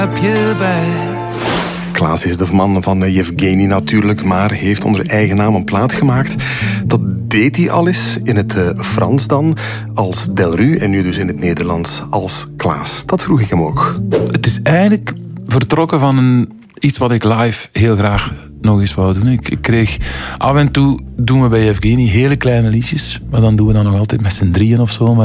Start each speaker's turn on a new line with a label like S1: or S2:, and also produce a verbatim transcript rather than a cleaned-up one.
S1: Heb je bij.
S2: Klaas is de man van Yevgeny natuurlijk, maar heeft onder eigen naam een plaat gemaakt. Dat deed hij al eens in het uh, Frans dan, als Delru, en nu dus in het Nederlands als Klaas. Dat vroeg ik hem ook.
S1: Het is eigenlijk vertrokken van een, iets wat ik live heel graag nog eens wou doen. Ik, ik kreeg af en toe, doen we bij Yevgeny hele kleine liedjes, maar dan doen we dat nog altijd met z'n drieën of zo. Maar